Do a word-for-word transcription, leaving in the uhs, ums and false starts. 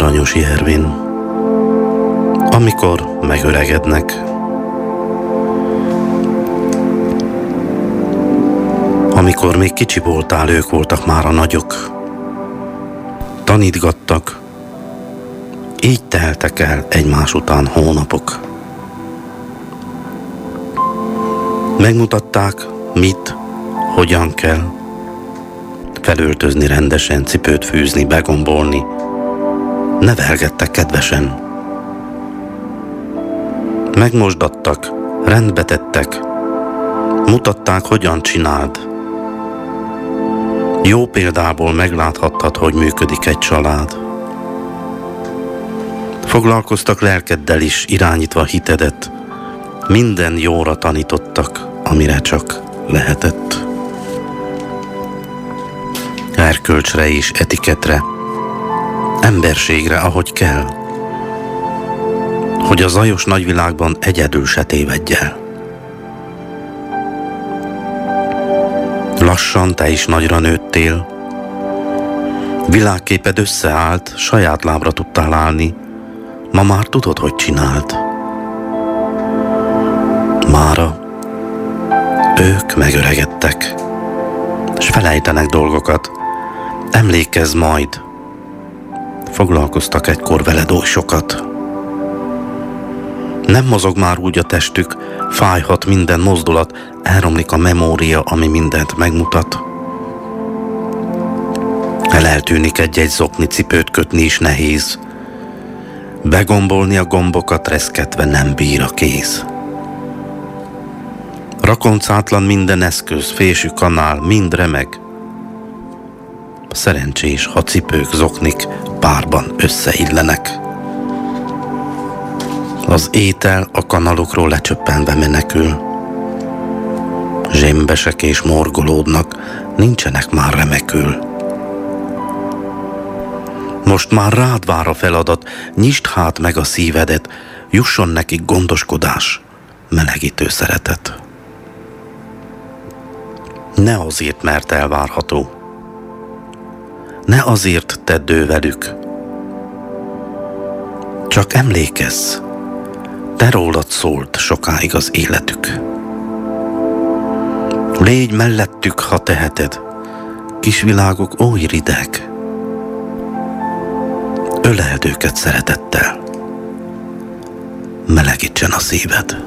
Aranyosi Ervin. Amikor megöregednek. Amikor még kicsi voltál, ők voltak már a nagyok. Tanítgattak, így teltek el egymás után hónapok. Megmutatták, mit, hogyan kell felöltözni rendesen, cipőt fűzni, begombolni. Nevelgettek kedvesen. Megmosdattak, rendbe tettek, mutatták, hogyan csináld. Jó példából megláthattad, hogy működik egy család. Foglalkoztak lelkeddel is, irányítva hitedet. Minden jóra tanítottak, amire csak lehetett. Erkölcsre és etiketre, emberségre, ahogy kell. Hogy a zajos nagyvilágban egyedül se tévedj el. Lassan te is nagyra nőttél, világképed összeállt, saját lábra tudtál állni, ma már tudod, hogy csináld. Mára ők megöregedtek, s felejtenek dolgokat, emlékezz majd, foglalkoztak egykor veled oly sokat. Nem mozog már úgy a testük, fájhat minden mozdulat, elromlik a memória, ami mindent megmutat. El eltűnik egy-egy zokni, cipőt kötni is nehéz. Begombolni a gombokat reszketve nem bír a kéz. Rakoncátlan minden eszköz, fésű kanál, mind remeg. Szerencsés, ha cipők, zoknik párban összeillenek. Az étel a kanalokról lecsöppenve menekül. Zsémbesek és morgolódnak, nincsenek már remekül. Most már rád vár a feladat, nyisd hát meg a szívedet, jusson nekik gondoskodás, melegítő szeretet. Ne azért, mert elvárható. Ne azért tedd ő velük. Csak emlékezz, te rólad szólt sokáig az életük. Légy mellettük, ha teheted, kis világok oly rideg. Öleld őket szeretettel, melegítsen a szíved.